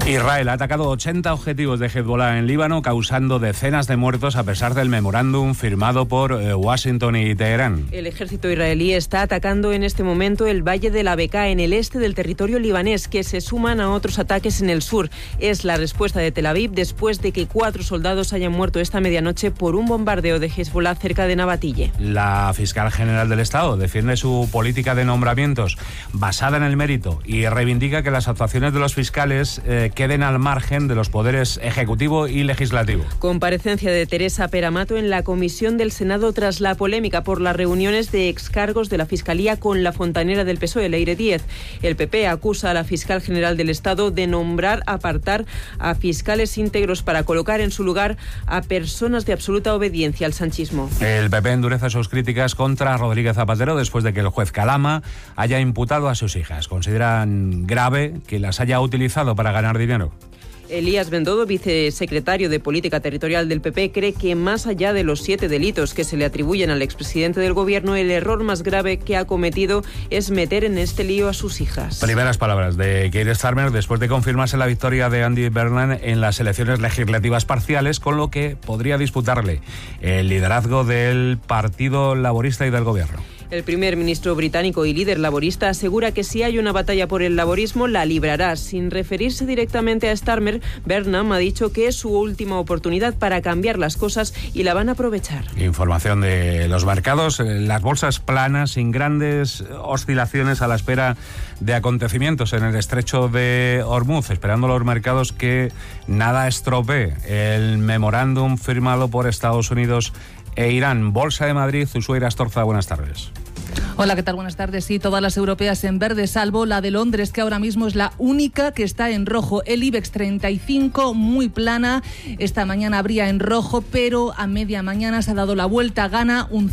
Israel ha atacado 80 objetivos de Hezbollah en Líbano, causando decenas de muertos a pesar del memorándum firmado por Washington y Teherán. El ejército israelí está atacando en este momento el valle de la Bekaa, en el este del territorio libanés, que se suman a otros ataques en el sur. Es la respuesta de Tel Aviv después de que 4 soldados hayan muerto esta medianoche por un bombardeo de Hezbollah cerca de Nabatille. La fiscal general del Estado defiende su política de nombramientos basada en el mérito y reivindica que las actuaciones de los fiscales queden al margen de los poderes ejecutivo y legislativo. Comparecencia de Teresa Peramato en la comisión del Senado tras la polémica por las reuniones de excargos de la Fiscalía con la fontanera del PSOE, Leire Díez. El PP acusa a la fiscal general del Estado de apartar a fiscales íntegros para colocar en su lugar a personas de absoluta obediencia al sanchismo. El PP endurece sus críticas contra Rodríguez Zapatero después de que el juez Calama haya imputado a sus hijas. Consideran grave que las haya utilizado para ganar dinero. Elías Bendodo, vicesecretario de Política Territorial del PP, cree que más allá de los 7 delitos que se le atribuyen al expresidente del Gobierno, el error más grave que ha cometido es meter en este lío a sus hijas. Primeras palabras de Keir Starmer después de confirmarse la victoria de Andy Burnham en las elecciones legislativas parciales, con lo que podría disputarle el liderazgo del Partido Laborista y del Gobierno. El primer ministro británico y líder laborista asegura que si hay una batalla por el laborismo, la librará. Sin referirse directamente a Starmer, Burnham ha dicho que es su última oportunidad para cambiar las cosas y la van a aprovechar. Información de los mercados, las bolsas planas, sin grandes oscilaciones, a la espera de acontecimientos en el estrecho de Hormuz, esperando los mercados que nada estropee el memorándum firmado por Estados Unidos e Irán. Bolsa de Madrid, Ushuaira Astorza, buenas tardes. Hola, ¿qué tal? Buenas tardes. Sí, todas las europeas en verde, salvo la de Londres, que ahora mismo es la única que está en rojo. El IBEX 35, muy plana. Esta mañana abría en rojo, pero a media mañana se ha dado la vuelta. Gana un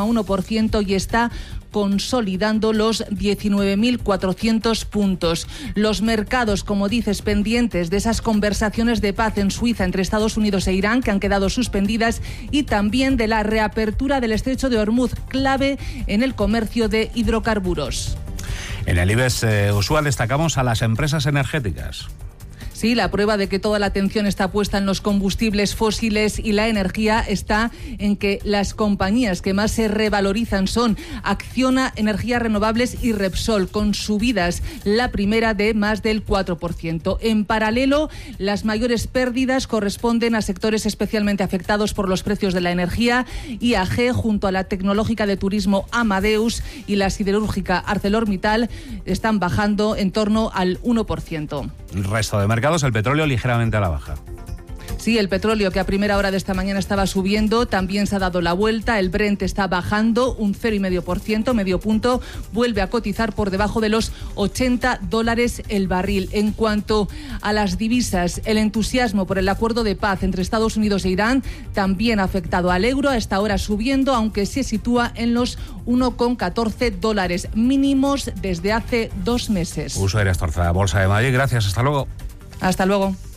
0,1% y está consolidando los 19.400 puntos. Los mercados, como dices, pendientes de esas conversaciones de paz en Suiza entre Estados Unidos e Irán, que han quedado suspendidas, y también de la reapertura del estrecho de Hormuz, clave en el comercio de hidrocarburos. En el IBEX usual destacamos a las empresas energéticas. Sí, la prueba de que toda la atención está puesta en los combustibles fósiles y la energía está en que las compañías que más se revalorizan son Acciona, Energías Renovables y Repsol, con subidas, la primera de más del 4%. En paralelo, las mayores pérdidas corresponden a sectores especialmente afectados por los precios de la energía. IAG, junto a la tecnológica de turismo Amadeus y la siderúrgica ArcelorMittal, están bajando en torno al 1%. El resto de mercados, el petróleo ligeramente a la baja. Sí, el petróleo, que a primera hora de esta mañana estaba subiendo, también se ha dado la vuelta. El Brent está bajando un 0,5%, medio punto. Vuelve a cotizar por debajo de los $80 el barril. En cuanto a las divisas, el entusiasmo por el acuerdo de paz entre Estados Unidos e Irán también ha afectado al euro. A esta hora subiendo, aunque se sitúa en los $1,14, mínimos desde hace 2 meses. Ushuaira Astorza, Bolsa de Madrid. Gracias, hasta luego. Hasta luego.